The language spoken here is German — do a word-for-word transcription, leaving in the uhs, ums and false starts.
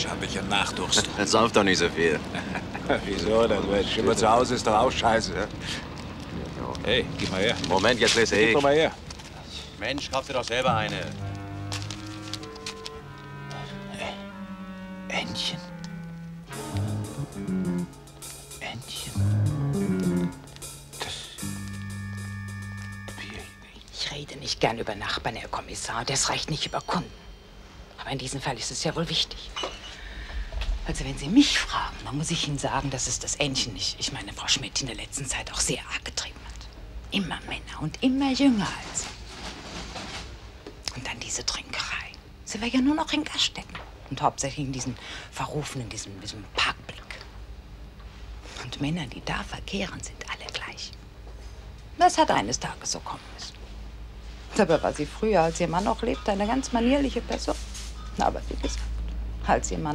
hab ich einen Nachdurst. Sauf doch nicht so viel. Wieso? Das Mensch, immer zu Hause ist doch auch scheiße. Ja? Hey, gib mal her. Moment, jetzt lese ich. Gib doch mal her. Mensch, kauf dir doch selber eine. Entchen. Entchen. Das... Ich rede nicht gern über Nachbarn, Herr Kommissar. Das reicht nicht über Kunden. Aber in diesem Fall ist es ja wohl wichtig. Also wenn Sie mich fragen, dann muss ich Ihnen sagen, dass es das Entchen nicht, ich meine Frau Schmidt, in der letzten Zeit auch sehr arg getrieben hat. Immer Männer und immer jünger als sie. Und dann diese Trinkerei. Sie war ja nur noch in Gaststätten. Und hauptsächlich in diesen verrufenen, diesem, diesem Parkblick. Und Männer, die da verkehren, sind alle gleich. Das hat eines Tages so kommen müssen. Dabei war sie früher, als ihr Mann noch lebte, eine ganz manierliche Person. Aber wie gesagt, als ihr Mann